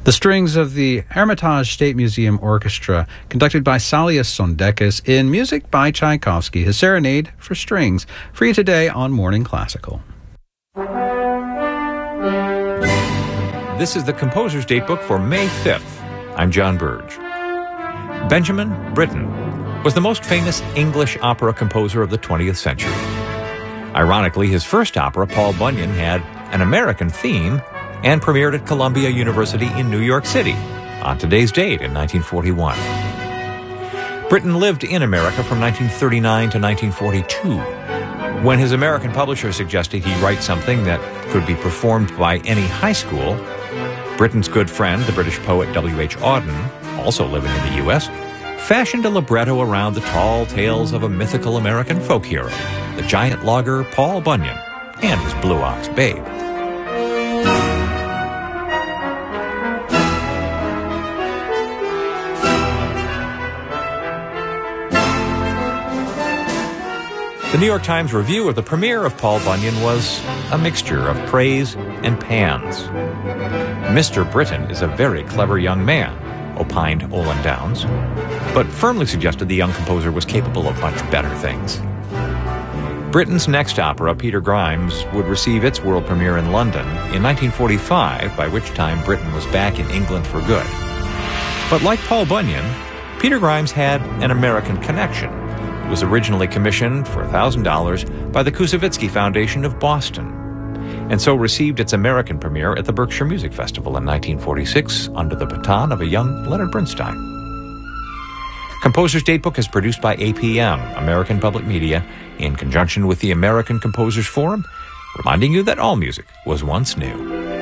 The strings of the Hermitage State Museum Orchestra, conducted by Salius Sondekis, in music by Tchaikovsky, his Serenade for Strings, for you today on Morning Classical. This is the Composer's Datebook for May 5th. I'm John Burge. Benjamin Britten was the most famous English opera composer of the 20th century. Ironically, his first opera, Paul Bunyan, had an American theme and premiered at Columbia University in New York City on today's date in 1941. Britten lived in America from 1939 to 1942. When his American publisher suggested he write something that could be performed by any high school, Britten's good friend, the British poet W.H. Auden, also living in the U.S., fashioned a libretto around the tall tales of a mythical American folk hero, the giant logger Paul Bunyan, and his blue ox babe. The New York Times review of the premiere of Paul Bunyan was a mixture of praise and pans. Mr. Britten is a very clever young man, opined Olin Downs, but firmly suggested the young composer was capable of much better things. Britten's next opera, Peter Grimes, would receive its world premiere in London in 1945, by which time Britten was back in England for good. But like Paul Bunyan, Peter Grimes had an American connection. It was originally commissioned for $1,000 by the Koussevitzky Foundation of Boston, and so received its American premiere at the Berkshire Music Festival in 1946 under the baton of a young Leonard Bernstein. Composer's Datebook is produced by APM, American Public Media, in conjunction with the American Composers Forum, reminding you that all music was once new.